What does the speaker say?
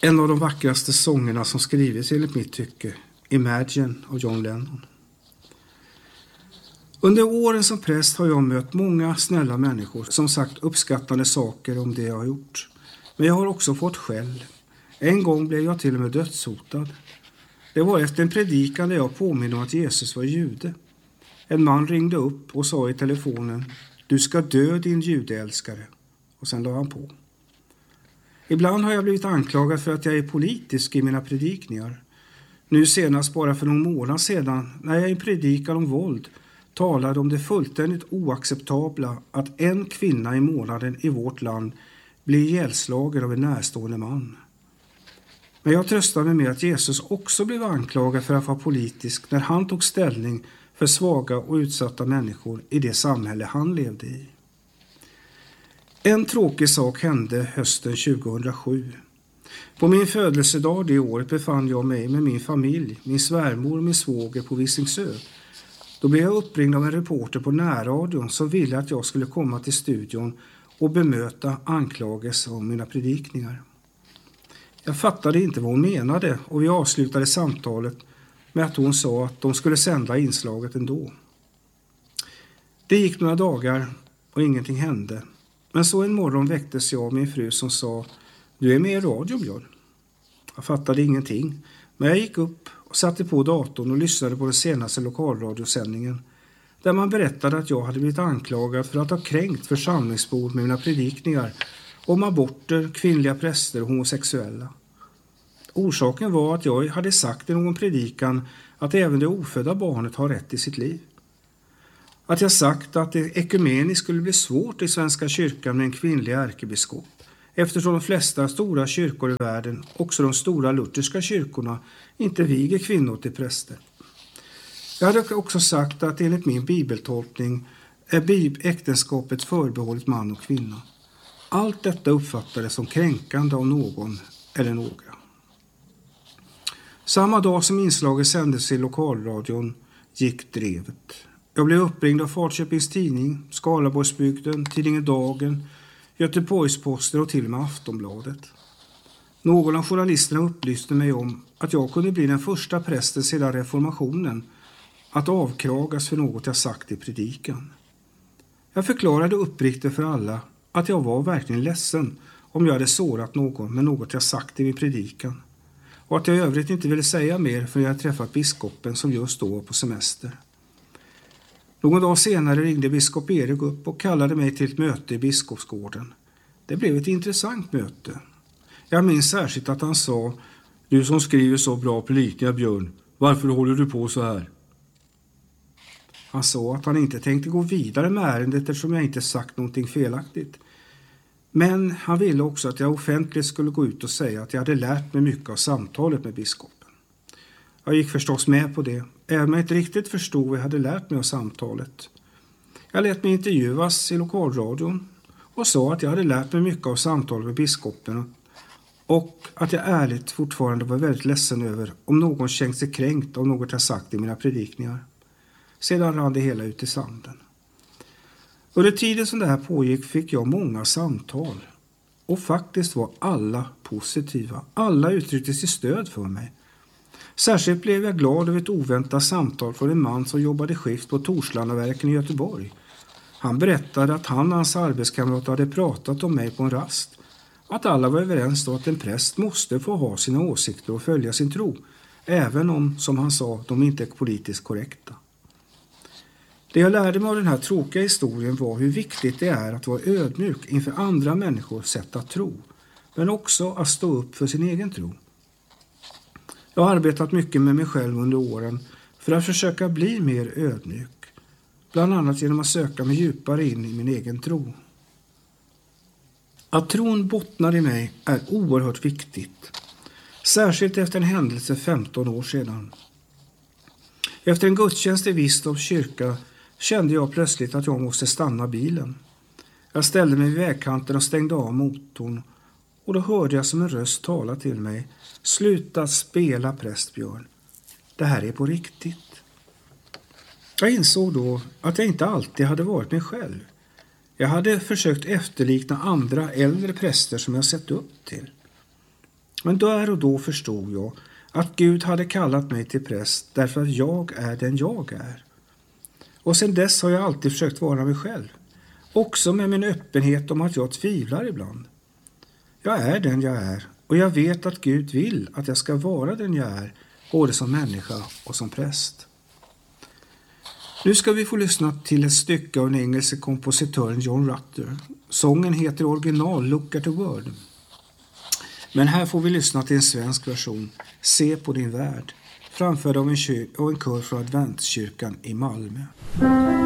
En av de vackraste sångerna som skrivits enligt mitt tycke, Imagine av John Lennon. Under åren som präst har jag mött många snälla människor som sagt uppskattande saker om det jag har gjort. Men jag har också fått skäll. En gång blev jag till och med dödshotad. Det var efter en predikan där jag påminner om att Jesus var jude. En man ringde upp och sa i telefonen: "Du ska dö, din judeälskare." Och sen la han på. Ibland har jag blivit anklagad för att jag är politisk i mina predikningar. Nu senast bara för någon månad sedan när jag i en predikan om våld talade om det fullständigt oacceptabla att en kvinna i månaden i vårt land blir ihjälslagen av en närstående man. Men jag tröstar mig med att Jesus också blev anklagad för att vara politisk när han tog ställning för svaga och utsatta människor i det samhälle han levde i. En tråkig sak hände hösten 2007. På min födelsedag det året befann jag mig med min familj, min svärmor och min svåger på Visingsö. Då blev jag uppringd av en reporter på närradion som ville att jag skulle komma till studion och bemöta anklagelser om mina predikningar. Jag fattade inte vad hon menade och vi avslutade samtalet med att hon sa att de skulle sända inslaget ändå. Det gick några dagar och ingenting hände. Men så en morgon väcktes jag av min fru som sa: "Du är med i radio, Björn." Jag fattade ingenting, men jag gick upp och satte på datorn och lyssnade på den senaste lokalradiosändningen där man berättade att jag hade blivit anklagad för att ha kränkt församlingsbor med mina predikningar om aborter, kvinnliga präster och homosexuella. Orsaken var att jag hade sagt i någon predikan att även det ofödda barnet har rätt i sitt liv. Att jag sagt att det ekumeniskt skulle bli svårt i Svenska kyrkan med en kvinnlig ärkebiskop, eftersom de flesta stora kyrkor i världen, också de stora lutherska kyrkorna, inte viger kvinnor till präster. Jag hade också sagt att enligt min bibeltolkning är äktenskapet förbehållet man och kvinna. Allt detta uppfattades som kränkande av någon eller några. Samma dag som inslaget sändes i lokalradion gick drevet. Jag blev uppringd av Falköpings tidning, Skaraborgsbygden, tidningen Dagen, Göteborgsposten och till och med Aftonbladet. Någon av journalisterna upplyste mig om att jag kunde bli den första prästen sedan reformationen att avkragas för något jag sagt i predikan. Jag förklarade uppriktigt för alla att jag var verkligen ledsen om jag hade sårat någon med något jag sagt i min predikan och att jag i övrigt inte ville säga mer för jag hade träffat biskopen som just då var på semester. Någon dag senare ringde biskop Erik upp och kallade mig till ett möte i biskopsgården. Det blev ett intressant möte. Jag minns särskilt att han sa: "Du som skriver så bra predikningar, Björn, varför håller du på så här?" Han sa att han inte tänkte gå vidare med ärendet eftersom jag inte sagt någonting felaktigt. Men han ville också att jag offentligt skulle gå ut och säga att jag hade lärt mig mycket av samtalet med biskopen. Jag gick förstås med på det, även om jag inte riktigt förstod vad jag hade lärt mig av samtalet. Jag lät mig intervjuas i lokalradion och sa att jag hade lärt mig mycket av samtalet med biskopen och att jag ärligt fortfarande var väldigt ledsen över om någon kände sig kränkt av något jag sagt i mina predikningar. Sedan rann det hela ut i sanden. Under tiden som det här pågick fick jag många samtal och faktiskt var alla positiva. Alla uttryckte sitt stöd för mig. Särskilt blev jag glad över ett oväntat samtal från en man som jobbade skift på Torslandaverken i Göteborg. Han berättade att han och hans arbetskamrat hade pratat om mig på en rast. Att alla var överens om att en präst måste få ha sina åsikter och följa sin tro, även om, som han sa, de inte är politiskt korrekta. Det jag lärde mig av den här tråkiga historien var hur viktigt det är att vara ödmjuk inför andra människors sätt att tro, men också att stå upp för sin egen tro. Jag har arbetat mycket med mig själv under åren för att försöka bli mer ödmjuk, bland annat genom att söka mig djupare in i min egen tro. Att tron bottnar i mig är oerhört viktigt, särskilt efter en händelse 15 år sedan. Efter en gudstjänst i Vistorps kyrka kände jag plötsligt att jag måste stanna bilen. Jag ställde mig vid vägkanten och stängde av motorn och då hörde jag som en röst tala till mig: "Sluta spela, prästbjörn. Det här är på riktigt." Jag insåg då att jag inte alltid hade varit mig själv. Jag hade försökt efterlikna andra äldre präster som jag sett upp till. Men där och då förstod jag att Gud hade kallat mig till präst därför att jag är den jag är. Och sedan dess har jag alltid försökt vara mig själv. Också med min öppenhet om att jag tvivlar ibland. Jag är den jag är och jag vet att Gud vill att jag ska vara den jag är, både som människa och som präst. Nu ska vi få lyssna till ett stycke av den engelske kompositören John Rutter. Sången heter original Look at the Word. Men här får vi lyssna till en svensk version, Se på din värld, framförd av en kör från Adventskyrkan i Malmö.